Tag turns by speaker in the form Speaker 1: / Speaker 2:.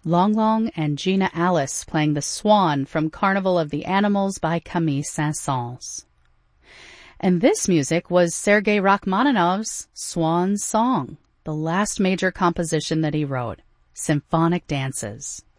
Speaker 1: Long Long and Gina Alice playing the Swan from Carnival of the Animals by Camille Saint-Saëns. And this music was Sergei Rachmaninoff's Swan Song, the last major composition that he wrote, Symphonic Dances.